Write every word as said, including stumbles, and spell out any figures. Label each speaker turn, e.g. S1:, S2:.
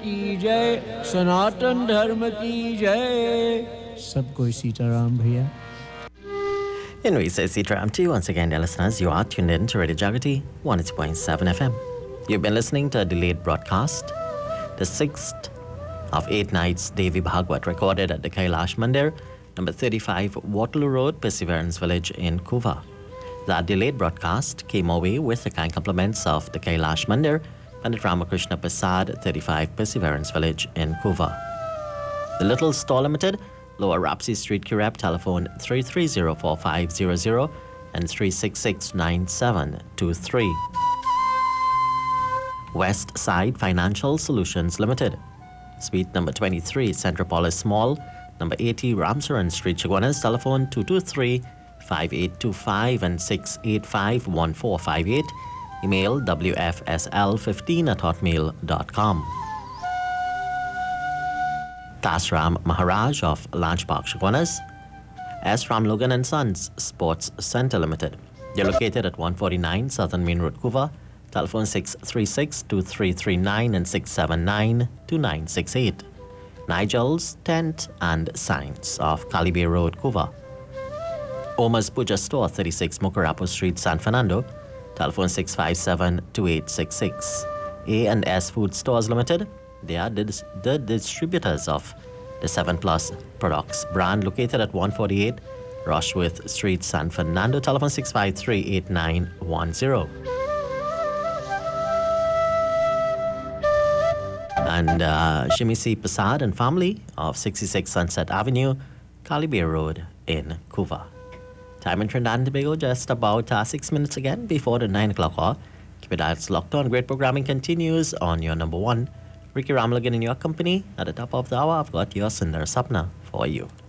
S1: की जय, सनातन धर्म की जय। सबको सीताराम भैया।
S2: And we say Sitaram to you once again, dear listeners. You are tuned in to Radio Jagati one oh two point seven F M. You've been listening to a delayed broadcast, the sixth of eight nights Devi Bhagwat, recorded at the Kailash Mandir, number thirty-five Waterloo Road, Perseverance Village in Kuva. That delayed broadcast came our way with the kind compliments of the Kailash Mandir, Pandit Ramakrishna Prasad, thirty-five Perseverance Village in Kuva. The Little Store Limited, Lower Rapsy Street, Kirab, telephone three three zero four five zero zero and three six six nine seven two three. West Side Financial Solutions Limited, Suite number twenty-three, Centropolis Mall, number eighty, Ramsaran Street, Chaguanas, telephone two two three five eight two five and six eight five one four five eight. Email w f s l fifteen at hotmail dot com. Tasram Maharaj of Lanch Park, Chaguanas. S. Ram Logan and Sons Sports Center Limited. They're located at one forty-nine Southern Main Road, Kuva. Telephone six three six two three three nine and six seven nine two nine six eight. Nigel's Tent and Signs of Calibe Road, Kuva. Oma's Puja Store, thirty-six Mukarapo Street, San Fernando. Telephone six five seven two eight six six. A and S Food Stores Limited. They are the, the distributors of the seven Plus Products brand, located at one forty-eight Rushworth Street, San Fernando. Telephone six five three eight nine one zero. And uh, Shimisi Prasad and family of sixty-six Sunset Avenue, Calibe Road in Kuva. Time in Trinidad and Tobago, just about uh, six minutes again before the nine o'clock hour. Keep your dials locked on. Great programming continues on your number one. Ricky Ramlagan in your company. At the top of the hour, I've got your Sundar Sapna for you.